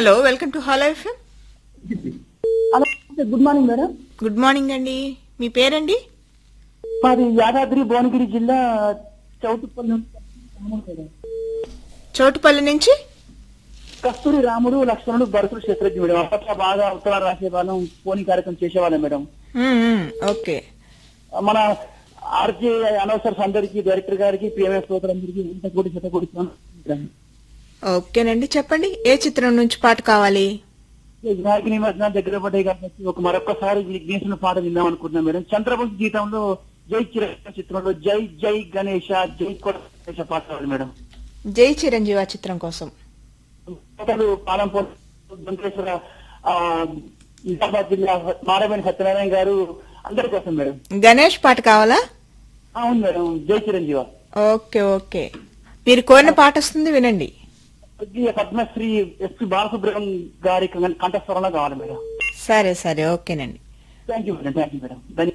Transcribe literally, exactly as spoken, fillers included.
Hello, welcome to hello FM. Hello, good morning madam. Good morning అండి. మీ పేరండి? మాది యాదాద్రి భువనగిరి జిల్లా చౌటుపల్లి నుంచి మేడం. చోటుపల్లి నుంచి కస్తూరి రాముడు లక్ష్మణుడు భరతుడు శత్రుఘ్న మేడం. అప్పట్లో బాగా ఉత్తరాలు రాసేవాళ్ళం, ఫోన్ కార్యక్రమం చేసేవాళ్ళం మేడం. మ్మ్, మ్మ్, ఓకే. మన ఆర్జే అనౌన్సర్స్ అందరికి, డైరెక్టర్ గారికి, పిఎంఎస్ శ్రోతలందరికీ ఇంత కోటి శత కోటి మేడం. ఓకేనండి, చెప్పండి ఏ చిత్రం నుంచి పాట కావాలి? వినాయక నిమజ్జనం దగ్గర పడ్డాయి కాబట్టి ఒక మరొకసారి విఘ్నేశ్వరుని పాట విందాం అనుకుంటున్నాం మేడం. చంద్రవంశి గీతంలో జై చిరంజీవి చిత్రంలో జై జై గణేష జై కొడ గణేష పాట కావాలి మేడం. జై చిరంజీవి చిత్రం కోసం పాలంపూర్ వెంకటేశ్వర, నిజామాబాద్ జిల్లా మారవేణి సత్యనారాయణ గారు అందరి కోసం మేడం. గణేష్ పాట కావాలా? అవును మేడం, జై చిరంజీవి. ఓకే ఓకే, మీరు కోరిన పాట వస్తుంది, వినండి. పద్మశ్రీ ఎస్పి బాలసుబ్రహ్మణ్యం గారి కంఠస్వరంలో కావాలి మేడం. సరే సరే, ఓకేనండి. Thank you madam, thank you madam. ధన్యవాదాలు.